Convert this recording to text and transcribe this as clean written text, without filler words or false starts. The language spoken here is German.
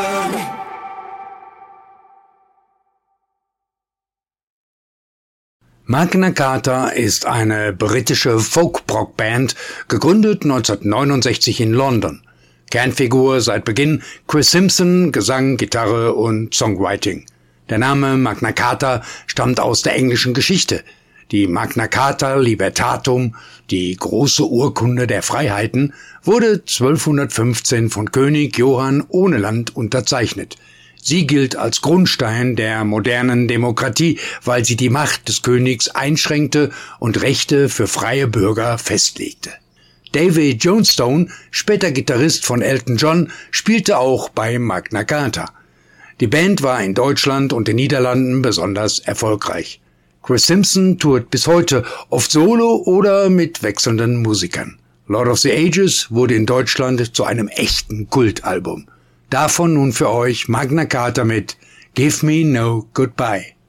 Magna Carta ist eine britische Folk-Prog-Band, gegründet 1969 in London. Kernfigur seit Beginn Chris Simpson, Gesang, Gitarre und Songwriting. Der Name Magna Carta stammt aus der englischen Geschichte. Die Magna Carta Libertatum, die große Urkunde der Freiheiten, wurde 1215 von König Johann ohne Land unterzeichnet. Sie gilt als Grundstein der modernen Demokratie, weil sie die Macht des Königs einschränkte und Rechte für freie Bürger festlegte. Davy Jones-Stone, später Gitarrist von Elton John, spielte auch bei Magna Carta. Die Band war in Deutschland und den Niederlanden besonders erfolgreich. Chris Simpson tourt bis heute, oft solo oder mit wechselnden Musikern. Lord of the Ages wurde in Deutschland zu einem echten Kultalbum. Davon nun für euch Magna Carta mit Give Me No Goodbye.